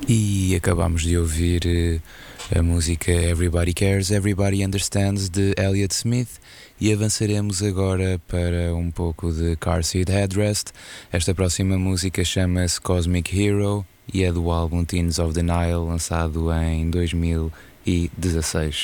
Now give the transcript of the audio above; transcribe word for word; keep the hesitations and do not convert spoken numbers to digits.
E acabámos de ouvir eh, a música Everybody Cares, Everybody Understands de Elliott Smith e avançaremos agora para um pouco de Car Seat Headrest. Esta próxima música chama-se Cosmic Hero e é do álbum Teens of the Nile, lançado em dois mil e dezasseis.